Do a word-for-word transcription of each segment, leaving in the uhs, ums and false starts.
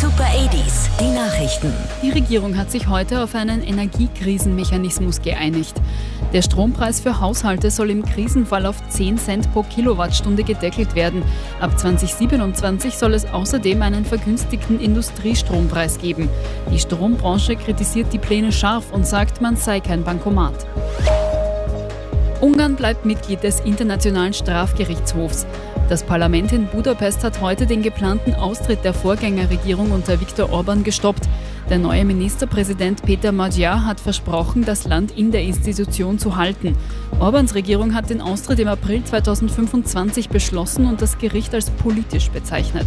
Super achtziger, die Nachrichten. Die Regierung hat sich heute auf einen Energiekrisenmechanismus geeinigt. Der Strompreis für Haushalte soll im Krisenfall auf zehn Cent pro Kilowattstunde gedeckelt werden. Ab zwanzig siebenundzwanzig soll es außerdem einen vergünstigten Industriestrompreis geben. Die Strombranche kritisiert die Pläne scharf und sagt, man sei kein Bankomat. Ungarn bleibt Mitglied des Internationalen Strafgerichtshofs. Das Parlament in Budapest hat heute den geplanten Austritt der Vorgängerregierung unter Viktor Orban gestoppt. Der neue Ministerpräsident Peter Magyar hat versprochen, das Land in der Institution zu halten. Orbáns Regierung hat den Austritt im April zweitausendfünfundzwanzig beschlossen und das Gericht als politisch bezeichnet.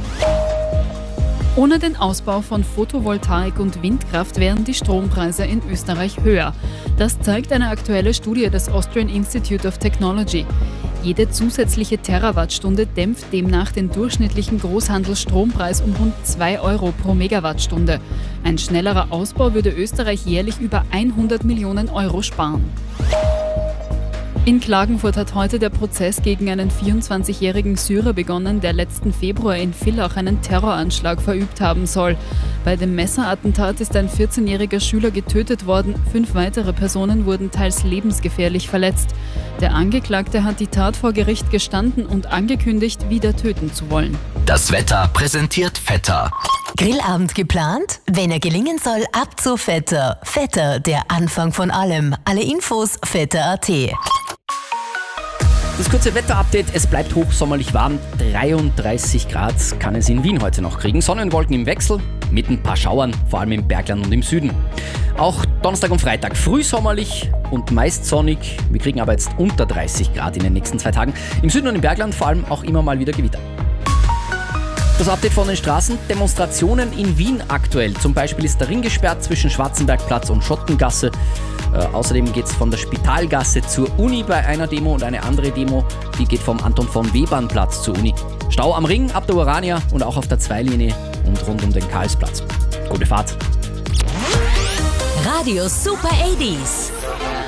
Ohne den Ausbau von Photovoltaik und Windkraft wären die Strompreise in Österreich höher. Das zeigt eine aktuelle Studie des Austrian Institute of Technology. Jede zusätzliche Terawattstunde dämpft demnach den durchschnittlichen Großhandelsstrompreis um rund zwei Euro pro Megawattstunde. Ein schnellerer Ausbau würde Österreich jährlich über hundert Millionen Euro sparen. In Klagenfurt hat heute der Prozess gegen einen vierundzwanzigjährigen Syrer begonnen, der letzten Februar in Villach einen Terroranschlag verübt haben soll. Bei dem Messerattentat ist ein vierzehnjähriger Schüler getötet worden, fünf weitere Personen wurden teils lebensgefährlich verletzt. Der Angeklagte hat die Tat vor Gericht gestanden und angekündigt, wieder töten zu wollen. Das Wetter präsentiert Vetter. Grillabend geplant? Wenn er gelingen soll, ab zu Vetter. Vetter, der Anfang von allem. Alle Infos vetter punkt at. Das kurze Wetterupdate, es bleibt hochsommerlich warm, dreiunddreißig Grad kann es in Wien heute noch kriegen. Sonnenwolken im Wechsel, mit ein paar Schauern, vor allem im Bergland und im Süden. Auch Donnerstag und Freitag frühsommerlich und meist sonnig. Wir kriegen aber jetzt unter dreißig Grad in den nächsten zwei Tagen. Im Süden und im Bergland vor allem auch immer mal wieder Gewitter. Das Update von den Straßen, Demonstrationen in Wien aktuell. Zum Beispiel ist der Ring gesperrt zwischen Schwarzenbergplatz und Schottengasse. Äh, außerdem geht es von der Spitalgasse zur Uni bei einer Demo und eine andere Demo, die geht vom Anton von Webern Platz zur Uni. Stau am Ring, ab der Urania und auch auf der Zweilinie und rund um den Karlsplatz. Gute Fahrt. Radio Super achtziger.